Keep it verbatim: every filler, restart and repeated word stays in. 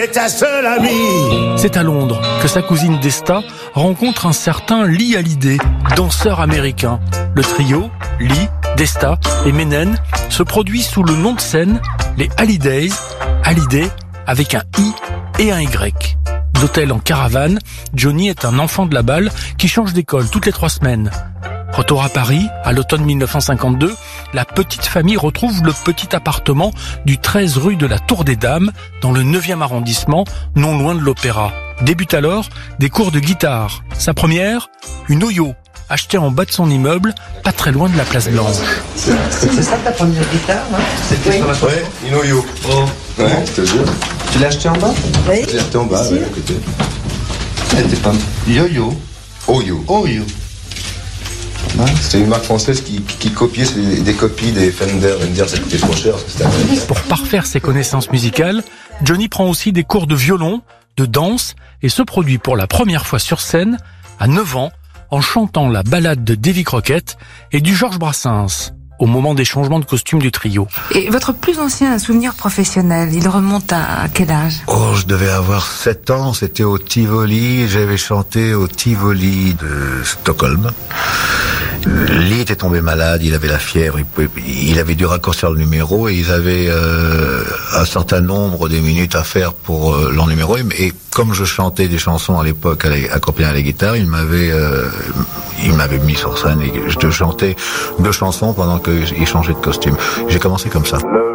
est ta seule amie. C'est à Londres que sa cousine Desta rencontre un certain Lee Hallyday, danseur américain. Le trio, Lee, Desta et Mennen, se produit sous le nom de scène les Hallydays, Hallyday avec un I et un Y. D'hôtel en caravane, Johnny est un enfant de la balle qui change d'école toutes les trois semaines. Retour à Paris, à l'automne mille neuf cent cinquante-deux, la petite famille retrouve le petit appartement du treize rue de la Tour des Dames, dans le neuvième arrondissement, non loin de l'Opéra. Débutent alors des cours de guitare. Sa première, une Oyo, achetée en bas de son immeuble, pas très loin de la Place Blanche. C'est ça ta première guitare, hein? C'était oui. Sur la Ouais, une Oyo. Oh. Ouais, je te jure. Tu l'as acheté en bas? Oui. Je l'ai acheté en bas, ouais, à côté. Elle était pas... Yo-yo. Oyo. Oyo. Ouais. C'était une marque française qui, qui copiait des, des copies des Fender. Fender, ça coûtait trop cher. C'était américain. Pour parfaire ses connaissances musicales, Johnny prend aussi des cours de violon, de danse et se produit pour la première fois sur scène à neuf ans en chantant la ballade de Davy Crockett et du Georges Brassens au moment des changements de costume du trio. Et votre plus ancien souvenir professionnel, il remonte à quel âge? Oh, je devais avoir sept ans, c'était au Tivoli, j'avais chanté au Tivoli de Stockholm. Lee était tombé malade, il avait la fièvre, il, pouvait, il avait dû raccourcir le numéro et ils avaient euh, un certain nombre de minutes à faire pour euh, l'ennuméro. Et comme je chantais des chansons à l'époque accompagnées à la guitare, il m'avait euh, il m'avait mis sur scène et je chantais deux chansons pendant qu'il changeait de costume. J'ai commencé comme ça.